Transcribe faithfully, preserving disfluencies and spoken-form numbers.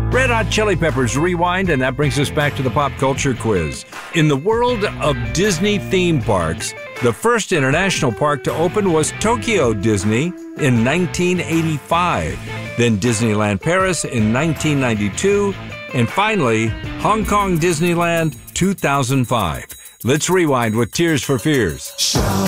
Red Hot Chili Peppers Rewind, and that brings us back to the pop culture quiz. In the world of Disney theme parks, the first international park to open was Tokyo Disney in nineteen eighty-five, then Disneyland Paris in nineteen ninety-two, and finally, Hong Kong Disneyland two thousand five. Let's rewind with Tears for Fears. Shout